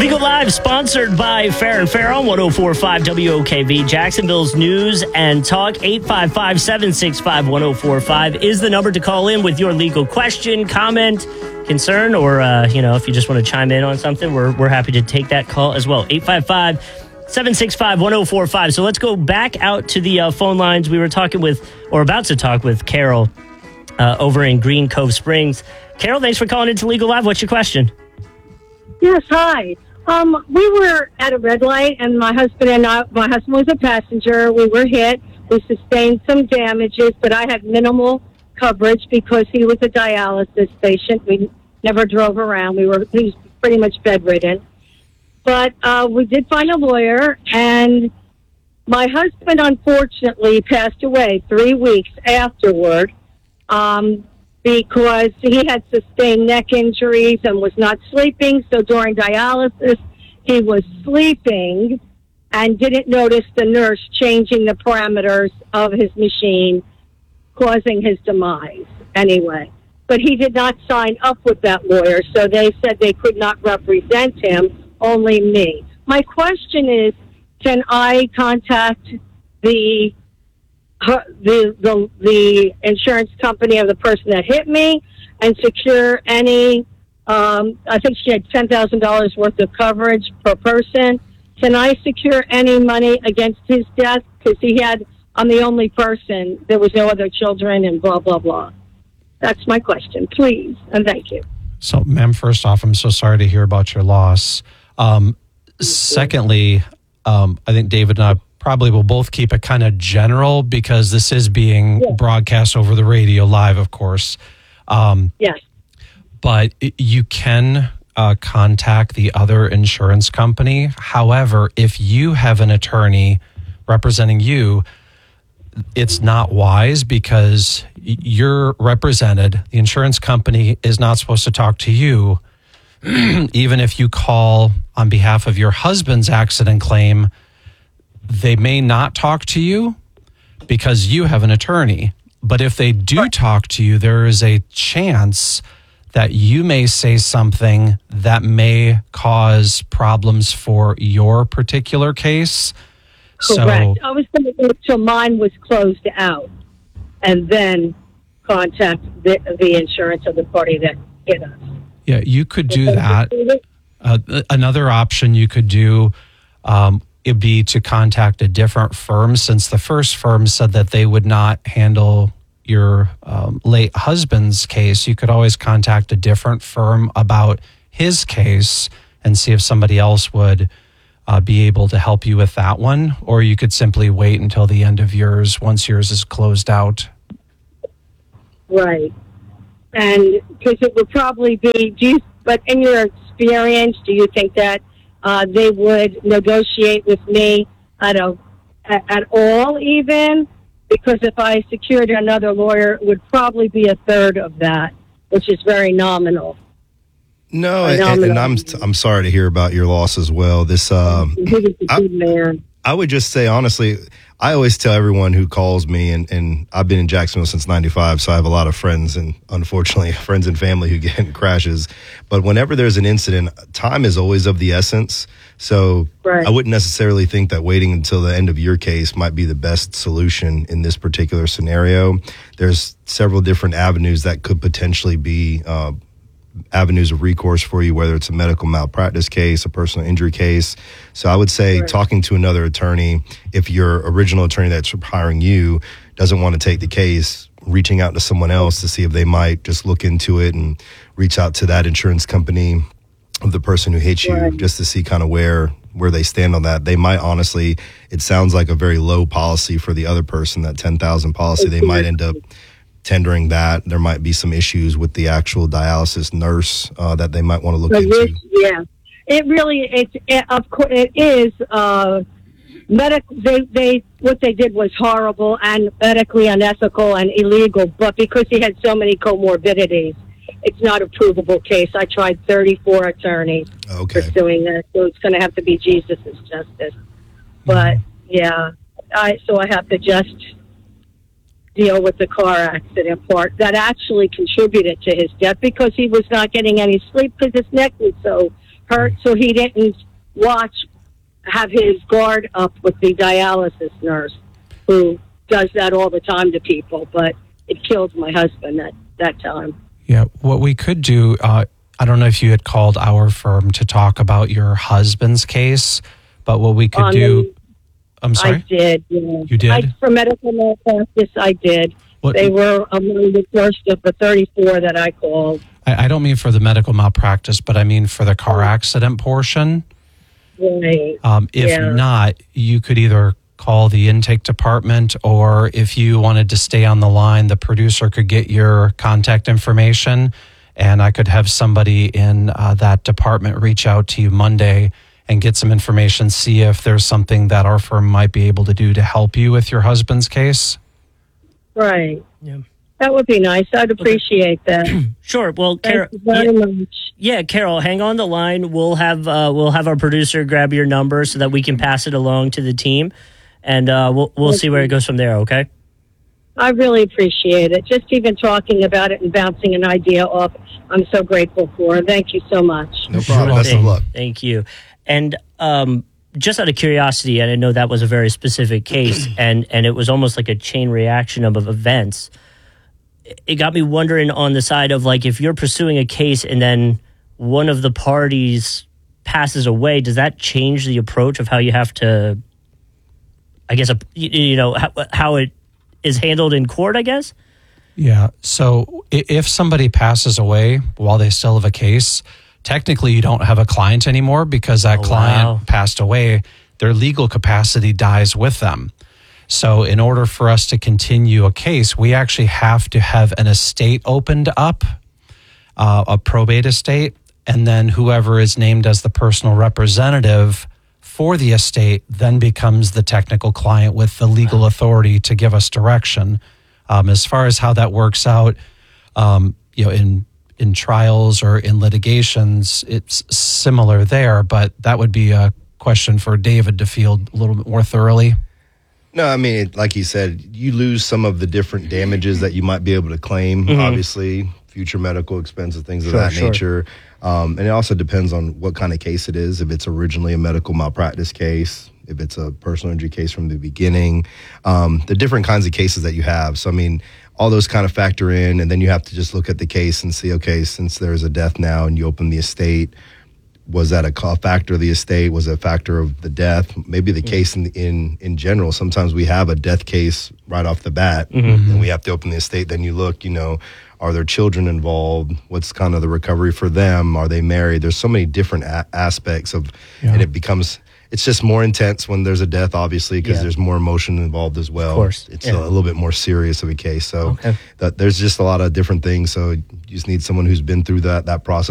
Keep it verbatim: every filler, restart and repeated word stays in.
Legal Live, sponsored by Fair and Fair on one oh four point five W O K V, Jacksonville's news and talk. Eight five five, seven six five, one oh four five is the number to call in with your legal question, comment, concern, or, uh, you know, if you just want to chime in on something, we're, we're happy to take that call as well. eight five five, seven six five, one oh four five. So let's go back out to the uh, phone lines. We were talking with, or about to talk with Carol uh, over in Green Cove Springs. Carol, thanks for calling into Legal Live. What's your question? Yes, hi. Um, we were at a red light, and my husband and I, my husband was a passenger. We were hit. We sustained some damages, but I had minimal coverage because he was a dialysis patient. We never drove around. We were he was pretty much bedridden. But uh, we did find a lawyer, and my husband unfortunately passed away three weeks afterward um, because he had sustained neck injuries and was not sleeping. So during dialysis, he was sleeping and didn't notice the nurse changing the parameters of his machine, causing his demise anyway. But he did not sign up with that lawyer, so they said they could not represent him, only me. My question is, can I contact the her, the, the the insurance company of the person that hit me and secure any, um, I think she had ten thousand dollars worth of coverage per person. Can I secure any money against his death? Because he had, I'm the only person, there was no other children and blah, blah, blah. That's my question, please, and thank you. So, ma'am, first off, I'm so sorry to hear about your loss. Um, secondly, um, I think David and I probably will both keep it kind of general because this is being yes. broadcast over the radio live, of course. Um, yes. But you can uh, contact the other insurance company. However, if you have an attorney representing you, it's not wise because you're represented. The insurance company is not supposed to talk to you. Even if you call on behalf of your husband's accident claim, they may not talk to you because you have an attorney. But if they do talk to you, there is a chance that you may say something that may cause problems for your particular case. Correct. So, I was going to wait till mine was closed out and then contact the, the insurance of the party that hit us. Yeah, you could do that. Uh, another option you could do um, would be to contact a different firm, since the first firm said that they would not handle your um, late husband's case. You could always contact a different firm about his case and see if somebody else would uh, be able to help you with that one, or you could simply wait until the end of yours once yours is closed out. Right. And because it would probably be, do you, but in your experience, do you think that uh, they would negotiate with me at, a, at, at all even? Because if I secured another lawyer, it would probably be a third of that, which is very nominal. No, and, and I'm I'm sorry to hear about your loss as well. This um, he was a I, good man. I would just say honestly, I always tell everyone who calls me, and, and I've been in Jacksonville since ninety-five, so I have a lot of friends and unfortunately friends and family who get in crashes. But whenever there's an incident, time is always of the essence. So right. I wouldn't necessarily think that waiting until the end of your case might be the best solution in this particular scenario. There's several different avenues that could potentially be uh, avenues of recourse for you, whether it's a medical malpractice case, a personal injury case. So I would say right. talking to another attorney, if your original attorney that's hiring you doesn't want to take the case, reaching out to someone else to see if they might just look into it and reach out to that insurance company of the person who hit you right. just to see kind of where where they stand on that. They might honestly, it sounds like a very low policy for the other person, that ten thousand policy. They might end up tendering that. There might be some issues with the actual dialysis nurse uh, that they might want to look but into. Yeah, it really, it, it, of course, it is uh, medical. They, they, what they did was horrible and medically unethical and illegal, but because he had so many comorbidities, it's not a provable case. I tried thirty-four attorneys okay. pursuing this, so it's going to have to be Jesus' justice. But, yeah, I so I have to just deal with the car accident part that actually contributed to his death because he was not getting any sleep because his neck was so hurt, so he didn't watch, have his guard up with the dialysis nurse who does that all the time to people. But it killed my husband that, that time. Yeah, what we could do, uh, I don't know if you had called our firm to talk about your husband's case, but what we could Um, do, I'm sorry? I did. Yeah. You did? I, for medical malpractice, I did. What- They were among the first of the thirty-four that I called. I, I don't mean for the medical malpractice, but I mean for the car accident portion. Right. Um, if Yeah. not, you could either call the intake department, or if you wanted to stay on the line, the producer could get your contact information, and I could have somebody in uh, that department reach out to you Monday and get some information, see if there's something that our firm might be able to do to help you with your husband's case. Right. Yeah. That would be nice. I'd appreciate that. Sure. Well, Carol, Thank you very yeah, much. yeah, Carol, hang on the line. We'll have uh, we'll have our producer grab your number so that we can pass it along to the team, and uh, we'll we'll see where it goes from there. Okay. I really appreciate it. Just even talking about it and bouncing an idea off, I'm so grateful for. Thank you so much. No problem. Best of Thank- luck. Thank you. And um, just out of curiosity, and I know that was a very specific case, and and it was almost like a chain reaction of, of events. It got me wondering on the side of, like, if you're pursuing a case and then one of the parties passes away, does that change the approach of how you have to, I guess, uh, you, you know, how, how it is handled in court, I guess? Yeah. So i- if somebody passes away while they still have a case, technically you don't have a client anymore, because that Oh, client wow. passed away. Their legal capacity dies with them. So in order for us to continue a case, we actually have to have an estate opened up, uh, a probate estate, and then whoever is named as the personal representative for the estate then becomes the technical client with the legal authority to give us direction. Um, as far as how that works out, um, you know, in in trials or in litigations, it's similar there, but that would be a question for David to field a little bit more thoroughly. No, I mean, it, like you said, you lose some of the different damages that you might be able to claim, obviously, future medical expenses, things of Sure, that sure. nature. Um, and it also depends on what kind of case it is. If it's originally a medical malpractice case, if it's a personal injury case from the beginning, um, the different kinds of cases that you have. So, I mean, all those kind of factor in, and then you have to just look at the case and see, okay, since there's a death now and you open the estate, was that a ca- factor of the estate? Was it a factor of the death? Maybe the case in, in in general. Sometimes we have a death case right off the bat, and we have to open the estate. Then you look, you know, are there children involved? What's kind of the recovery for them? Are they married? There's so many different a- aspects of, Yeah. and it becomes, it's just more intense when there's a death, obviously, because Yeah. there's more emotion involved as well. Of course, It's yeah. a, a little bit more serious of a case. So Okay. that there's just a lot of different things. So you just need someone who's been through that that process.